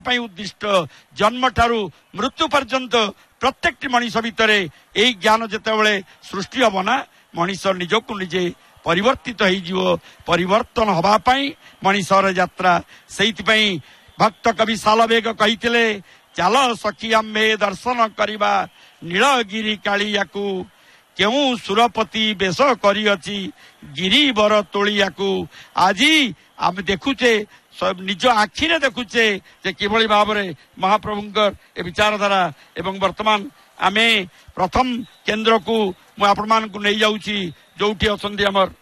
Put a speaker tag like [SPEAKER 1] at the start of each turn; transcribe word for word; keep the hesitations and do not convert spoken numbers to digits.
[SPEAKER 1] उद्दिष्ट जन्म ठारू मृत्यु पर्यंत प्रत्येक मनीष भितर यही ज्ञान जितेबाला सृष्टि हम ना मनीष निजक निजे परिवर्तित हो परिवर्तन हवापाई मनीषर यात्रा से भक्त कवि सालवेग कही चल सखी आम्भे दर्शन करवा नीलगिरी कालिया को क्यों सुरपति बेश करिअछि गिरिवर तोलियाकू आज आम देखुचे निज आखिरे देखुचे जे किभଳି भावरे महाप्रभुंकर ए विचारधारा एवं वर्तमान आमे प्रथम केंद्र को मु आपण मान को नै जाउछि जोठी असंधि हमर